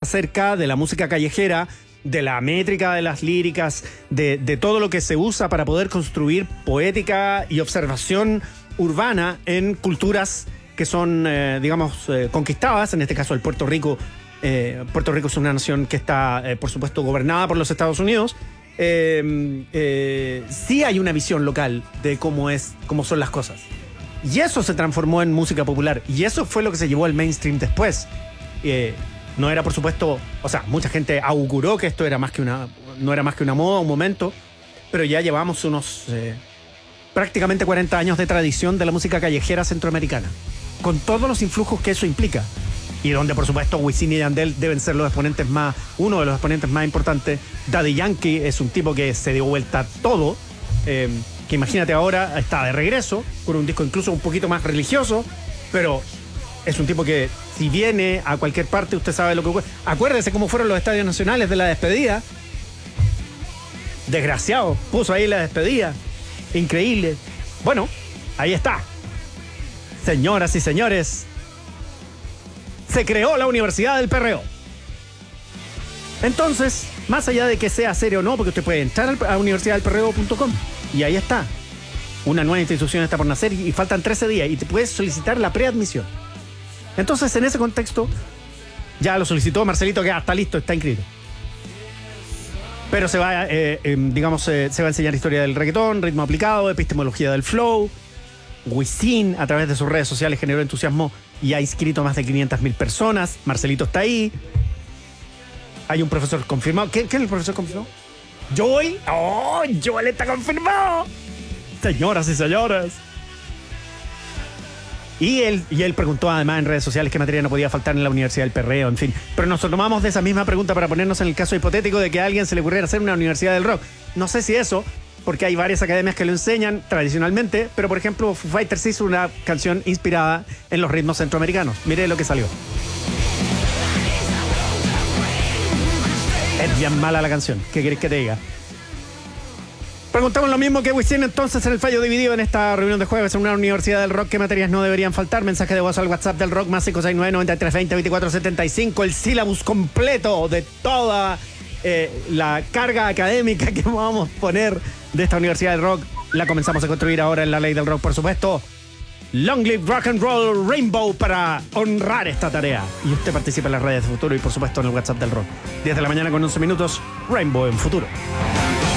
acerca de la música callejera, de la métrica de las líricas, de todo lo que se usa para poder construir poética y observación urbana en culturas que son, conquistadas, en este caso el Puerto Rico. Puerto Rico es una nación que está, por supuesto, gobernada por los Estados Unidos. Sí hay una visión local de cómo son las cosas. Y eso se transformó en música popular. Y eso fue lo que se llevó al mainstream después. No era, por supuesto, mucha gente auguró que esto no era más que una moda, un momento, pero ya llevamos unos prácticamente 40 años de tradición de la música callejera centroamericana, con todos los influjos que eso implica. Y donde, por supuesto, Wisin y Yandel deben ser uno de los exponentes más importantes. Daddy Yankee es un tipo que se dio vuelta todo, que imagínate ahora está de regreso, con un disco incluso un poquito más religioso, pero es un tipo que si viene a cualquier parte, usted sabe lo que ocurre. Acuérdese cómo fueron los estadios nacionales de la despedida. Desgraciado, puso ahí la despedida. Increíble. Bueno, ahí está. Señoras y señores, se creó la Universidad del Perreo. Entonces, más allá de que sea serio o no, porque usted puede entrar a universidaddelperreo.com y ahí está. Una nueva institución está por nacer y faltan 13 días y te puedes solicitar la preadmisión. Entonces, en ese contexto, ya lo solicitó Marcelito, que está listo, está inscrito. Pero se va a enseñar historia del reggaetón, ritmo aplicado, epistemología del flow. Wisin, a través de sus redes sociales, generó entusiasmo y ha inscrito más de 500.000 personas. Marcelito está ahí. Hay un profesor confirmado. ¿Quién es el profesor confirmado? ¿Joel? ¡Oh! ¡Joel está confirmado! Señoras y señores. Y él preguntó además en redes sociales qué materia no podía faltar en la Universidad del Perreo, en fin. Pero nos tomamos de esa misma pregunta para ponernos en el caso hipotético de que a alguien se le ocurriera hacer una Universidad del Rock. No sé si eso, porque hay varias academias que lo enseñan tradicionalmente, pero por ejemplo Foo Fighters hizo una canción inspirada en los ritmos centroamericanos. Mire lo que salió. Es bien mala la canción, ¿qué querés que te diga? Preguntamos lo mismo que Wisin entonces en el fallo dividido en esta reunión de jueves en una Universidad del Rock. ¿Qué materias no deberían faltar? Mensaje de voz al WhatsApp del Rock más 569-9320-2475. El sílabus completo de toda la carga académica que vamos a poner de esta Universidad del Rock. La comenzamos a construir ahora en la Ley del Rock, por supuesto. Long live rock and roll Rainbow para honrar esta tarea. Y usted participa en las redes de Futuro y por supuesto en el WhatsApp del Rock. 10 de la mañana con 11 minutos, Rainbow en Futuro.